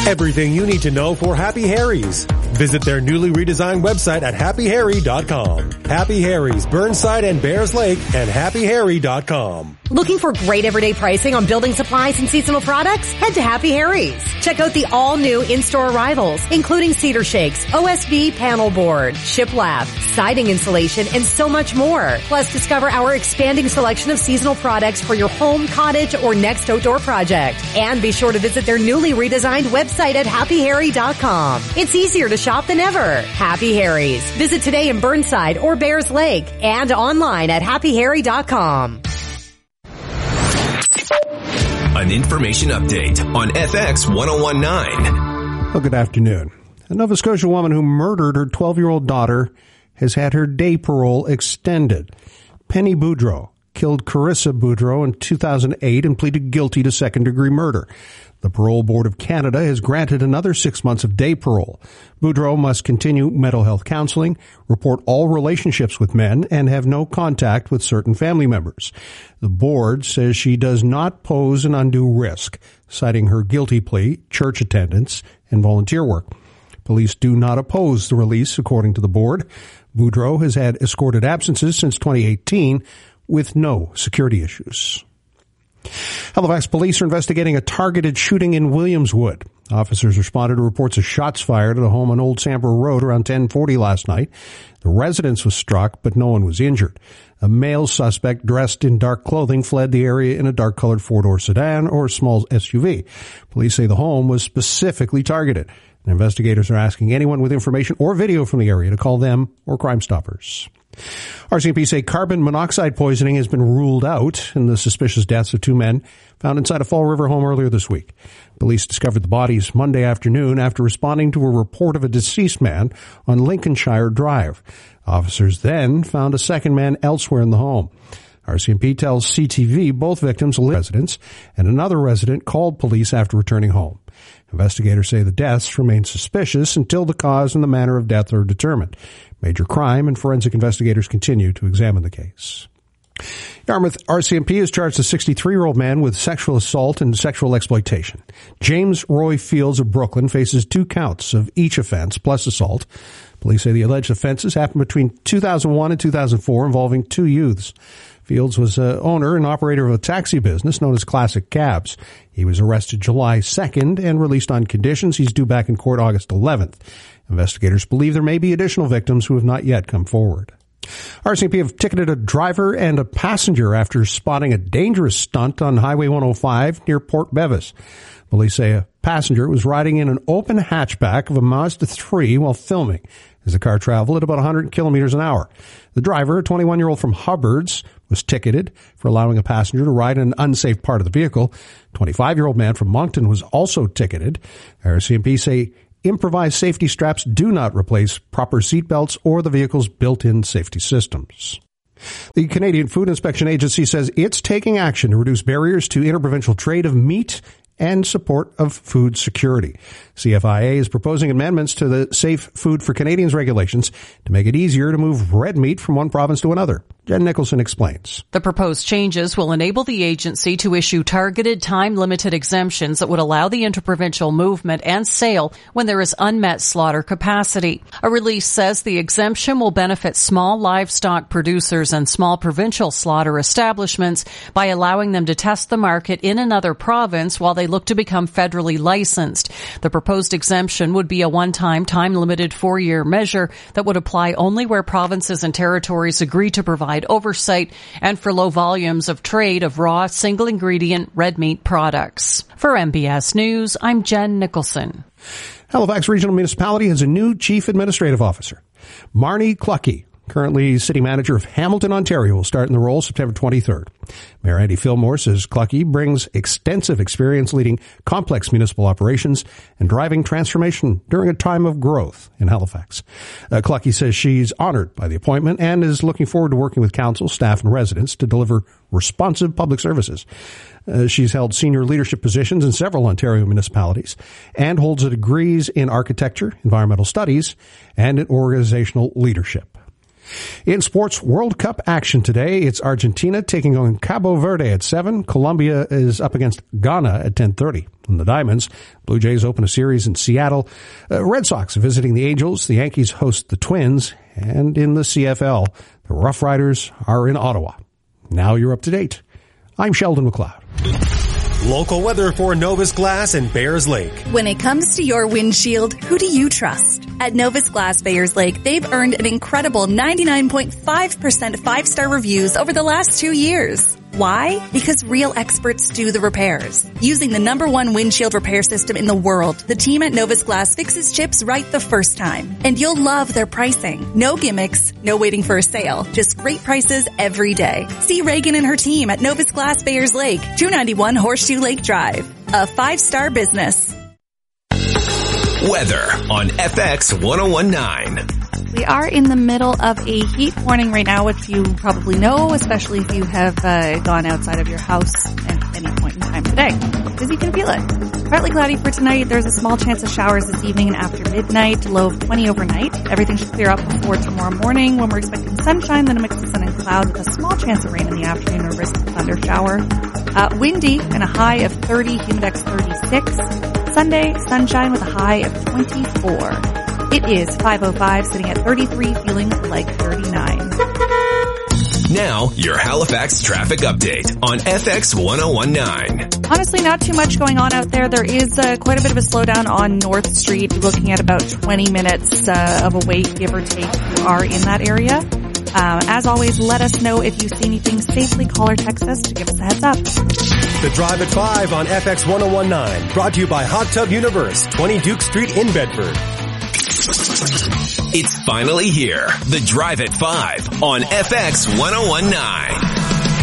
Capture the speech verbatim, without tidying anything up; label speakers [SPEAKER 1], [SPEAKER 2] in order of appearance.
[SPEAKER 1] Everything you need to know for Happy Harry's. Visit their newly redesigned website at happy harry dot com. Happy Harry's, Burnside and Bears Lake, and happy harry dot com.
[SPEAKER 2] Looking for great everyday pricing on building supplies and seasonal products? Head to Happy Harry's. Check out the all-new in-store arrivals, including cedar shakes, O S B panel board, shiplap, siding insulation, and so much more. Plus, discover our expanding selection of seasonal products for your home, cottage, or next outdoor project. And be sure to visit their newly redesigned website at happy harry dot com. It's easier to shop than ever. Happy Harry's. Visit today in Burnside or Bears Lake and online at happy harry dot com.
[SPEAKER 3] An information update on F X one oh one point nine.
[SPEAKER 4] Well, good afternoon. A Nova Scotia woman who murdered her twelve-year-old daughter has had her day parole extended. Penny Boudreau killed Carissa Boudreau in two thousand eight and pleaded guilty to second-degree murder. The Parole Board of Canada has granted another six months of day parole. Boudreau must continue mental health counseling, report all relationships with men, and have no contact with certain family members. The board says she does not pose an undue risk, citing her guilty plea, church attendance, and volunteer work. Police do not oppose the release, according to the board. Boudreau has had escorted absences since twenty eighteen with no security issues. Halifax police are investigating a targeted shooting in Williamswood. Officers responded to reports of shots fired at a home on Old Sambor Road around ten forty last night. The residence was struck, but no one was injured. A male suspect dressed in dark clothing fled the area in a dark-colored four-door sedan or small S U V. Police say the home was specifically targeted. And investigators are asking anyone with information or video from the area to call them or Crime Stoppers. R C M P say carbon monoxide poisoning has been ruled out in the suspicious deaths of two men found inside a Fall River home earlier this week. Police discovered the bodies Monday afternoon after responding to a report of a deceased man on Lincolnshire Drive. Officers then found a second man elsewhere in the home. R C M P tells C T V both victims live residents, and another resident called police after returning home. Investigators say the deaths remain suspicious until the cause and the manner of death are determined. Major crime and forensic investigators continue to examine the case. Yarmouth R C M P has charged a sixty-three-year-old man with sexual assault and sexual exploitation. James Roy Fields of Brooklyn faces two counts of each offense plus assault. Police say the alleged offenses happened between two thousand one and two thousand four involving two youths. Fields was a owner and operator of a taxi business known as Classic Cabs. He was arrested July second and released on conditions. He's due back in court August eleventh. Investigators believe there may be additional victims who have not yet come forward. R C M P have ticketed a driver and a passenger after spotting a dangerous stunt on Highway one oh five near Port Bevis. Police say a passenger was riding in an open hatchback of a Mazda three while filming as the car traveled at about one hundred kilometers an hour. The driver, a twenty-one-year-old from Hubbard's, was ticketed for allowing a passenger to ride in an unsafe part of the vehicle. A twenty-five-year-old man from Moncton was also ticketed. R C M P say improvised safety straps do not replace proper seatbelts or the vehicle's built-in safety systems. The Canadian Food Inspection Agency says it's taking action to reduce barriers to interprovincial trade of meat and support of food security. C F I A is proposing amendments to the Safe Food for Canadians regulations to make it easier to move red meat from one province to another. Jen Nicholson explains.
[SPEAKER 5] The proposed changes will enable the agency to issue targeted time-limited exemptions that would allow the interprovincial movement and sale when there is unmet slaughter capacity. A release says the exemption will benefit small livestock producers and small provincial slaughter establishments by allowing them to test the market in another province while they look to become federally licensed. The proposed exemption would be a one-time, time-limited four-year measure that would apply only where provinces and territories agree to provide oversight and for low volumes of trade of raw, single-ingredient red meat products. For M B S News, I'm Jen Nicholson.
[SPEAKER 4] Halifax Regional Municipality has a new Chief Administrative Officer. Marnie Clucky, currently City Manager of Hamilton, Ontario, will start in the role September twenty-third. Mayor Andy Fillmore says Clucky brings extensive experience leading complex municipal operations and driving transformation during a time of growth in Halifax. Uh, Clucky says she's honored by the appointment and is looking forward to working with council, staff, and residents to deliver responsive public services. Uh, she's held senior leadership positions in several Ontario municipalities and holds degrees in architecture, environmental studies, and in organizational leadership. In sports World Cup action today, it's Argentina taking on Cabo Verde at seven. Colombia is up against Ghana at ten thirty. In the Diamonds, Blue Jays open a series in Seattle. Uh, Red Sox visiting the Angels. The Yankees host the Twins. And in the C F L, the Rough Riders are in Ottawa. Now you're up to date. I'm Sheldon McLeod.
[SPEAKER 1] Local weather for Novus Glass and Bears Lake.
[SPEAKER 6] When it comes to your windshield, who do you trust? At Novus Glass Bears Lake, they've earned an incredible ninety-nine point five percent five-star reviews over the last two years. Why? Because real experts do the repairs. Using the number one windshield repair system in the world, the team at Novus Glass fixes chips right the first time. And you'll love their pricing. No gimmicks, no waiting for a sale, just great prices every day. See Reagan and her team at Novus Glass Bears Lake, two ninety-one Horseshoe Lake Drive. A five-star business.
[SPEAKER 3] Weather on F X ten nineteen.
[SPEAKER 7] We are in the middle of a heat warning right now, which you probably know, especially if you have uh, gone outside of your house at any point in time today, because you can feel it. Partly cloudy for tonight. There's a small chance of showers this evening and after midnight, low of twenty overnight. Everything should clear up before tomorrow morning when we're expecting sunshine, then a mix of sun and clouds with a small chance of rain in the afternoon or risk of thunder shower. Uh, windy and a high of thirty, humidex thirty-six. Sunday, sunshine with a high of twenty-four. It is five oh five, sitting at thirty-three, feeling like thirty-nine.
[SPEAKER 3] Now, your Halifax traffic update on F X ten nineteen.
[SPEAKER 7] Honestly, not too much going on out there. There is uh, quite a bit of a slowdown on North Street, looking at about twenty minutes uh, of a wait, give or take, if you are in that area. Uh, as always, let us know if you see anything. Safely call or text us to give us a heads up.
[SPEAKER 1] The Drive at five on F X ten nineteen, brought to you by Hot Tub Universe, twenty Duke Street in Bedford.
[SPEAKER 3] It's finally here. The Drive at five on F X ten nineteen.